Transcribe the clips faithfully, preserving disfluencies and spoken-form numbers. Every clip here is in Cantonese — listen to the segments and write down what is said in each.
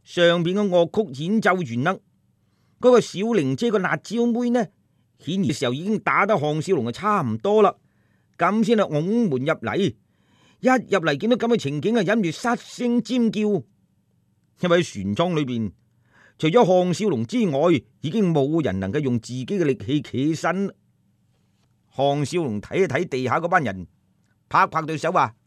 上邊嘅樂曲演奏完啦，嗰、那個小玲姐個辣椒妹呢，顯然時候已經打得項少龍啊差唔多啦，咁先係拱門入嚟，一入嚟見到咁嘅情景啊，忍唔住失聲尖叫，因為喺船艙裏邊，除咗項少龍之外，已經冇人能夠用自己嘅力氣企起身。項少龍睇一睇地下嗰班人，拍拍對手話：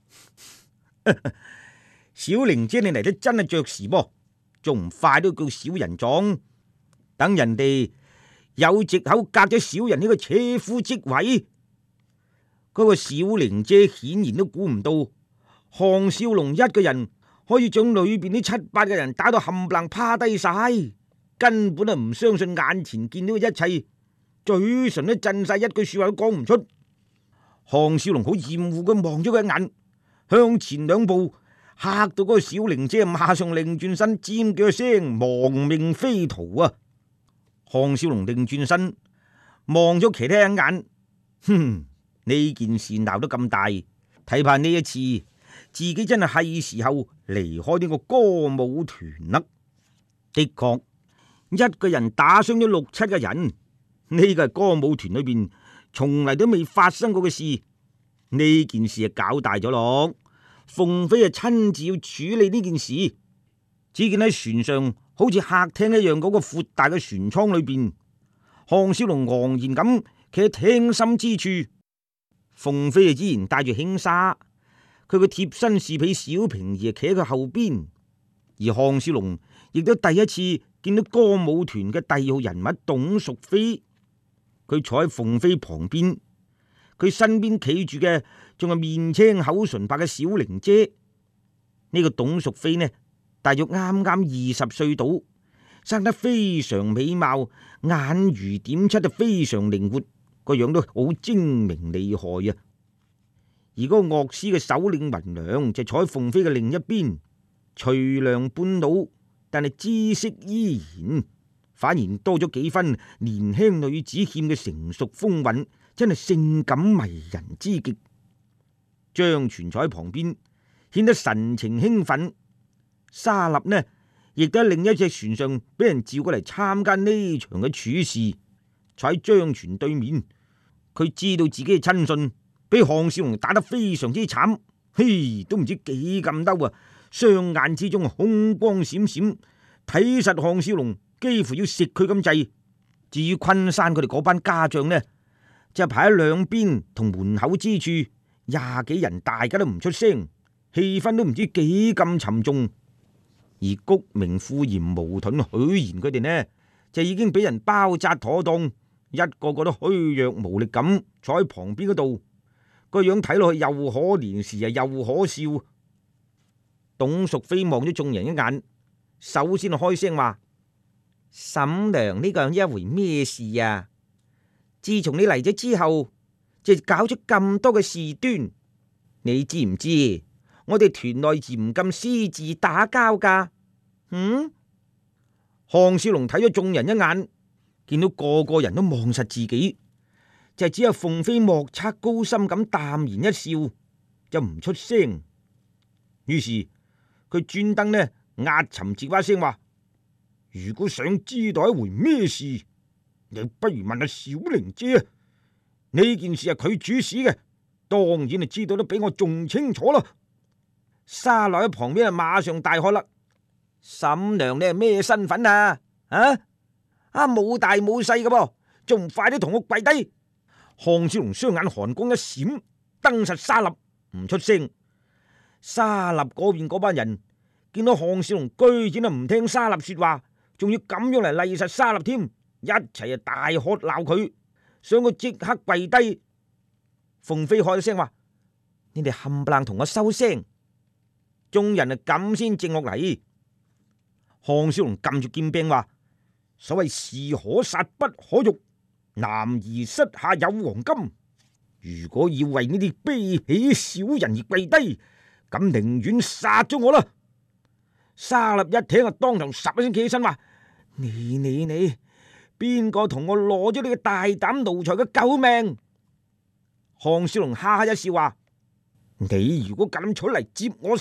小玲姐你嚟得真係着時噃，仲唔快都叫小人狀，等人哋有藉口革咗小人呢個車夫職位。嗰個小玲姐顯然都估唔到項少龍一個人可以將裏邊啲七八個人打到冚唪唥趴低晒，根本係唔相信眼前見到嘅一切，嘴唇都震晒，一句說話都講唔出。項少龍好厭惡咁望咗佢一眼，向前兩步，嚇到嗰個小玲姐馬上擰轉身，尖叫一聲亡命飛逃啊！項少龍擰轉身望咗其他一眼，哼，呢件事鬧得咁大，睇怕呢一次自己真係係時候離開呢個歌舞團啦。的確，一個人打傷咗六七個人，呢個係歌舞團裏邊從嚟都未發生過嘅事。呢件事啊搞大咗咯，鳳飛啊親自要處理呢件事。只見喺船上好似客廳一樣嗰個闊大嘅船艙裏邊，項少龍昂然咁企喺廳心之處，鳳飛啊依然帶住輕紗，佢個貼身侍婢小平兒啊企喺佢後邊。而項少龍亦都第一次見到歌舞團嘅第二號人物董淑妃，佢坐喺鳳飛旁邊，佢身邊企住嘅仲係面青口唇白嘅小玲姐。呢個董淑妃呢，大約啱啱二十歲到，生得非常美貌，眼如點漆，就非常靈活，個樣都好精明厲害啊。而嗰個樂師嘅首領雲娘就坐喺鳳飛嘅另一邊，徐娘半老，但係姿色依然，反而多咗幾分年輕女子欠嘅成熟風韻，真係性感迷人之極。張全坐喺旁邊，顯得神情興奮。沙立呢，亦都喺另一隻船上俾人召過嚟參加呢場嘅處事，坐喺張全對面。佢知道自己嘅親信俾項少龍打得非常之慘，嘿，都唔知幾咁嬲啊！雙眼之中凶光閃閃，睇實項少龍幾乎要食佢咁滯。至於昆山佢哋嗰班家將呢，就排喺兩邊同門口之處，廿幾人，大家都唔出聲，氣氛都唔知幾咁沉重。而谷明、傅炎、毛盾、許賢佢哋呢，就已經俾人包紮妥當，一個個都虛弱無力咁坐喺旁邊嗰度，個樣睇落去又可憐時啊又可笑。董淑妃望咗眾人一眼，首先開聲話：嬸娘，呢個係一回咩事啊？自從你嚟咗之後，就搞咗咁多嘅事端，你知唔知我哋團內嚴禁私自打交噶？嗯？項少龍睇咗眾人一眼，見到個個人都望實自己，就只有鳳飛莫測高深咁淡然一笑，就唔出聲。於是佢專登呢壓沉自把聲話：如果想知道一回咩事，你不如問下小玲姐啊！呢件事係佢主使嘅，當然係知道得比我仲清楚啦。沙來喺旁邊啊，馬上大喝啦：嬸娘，你係咩身份啊？啊啊冇大冇細嘅噃，仲唔快啲同我跪低！項少龍雙眼寒光一閃，瞪實沙立唔出聲。沙立嗰邊嗰班人見到項少龍居然都唔聽沙立說話，仲要咁樣嚟厲實沙立添，一齊啊大喝鬧佢，想佢即刻跪低。鳳飛開聲話：你哋冚唪唥同我收聲！眾人啊咁先靜落嚟。項少龍撳住劍柄話：所謂士可殺不可辱，男兒膝下有黃金。如果要為呢啲卑鄙小人而跪低，咁寧願殺咗我啦！沙立一聽啊，當堂十一聲企起身話：你你你，邊個同我攞咗呢個大膽奴才嘅狗命？項少龍哈哈一笑話：你如果敢出嚟接我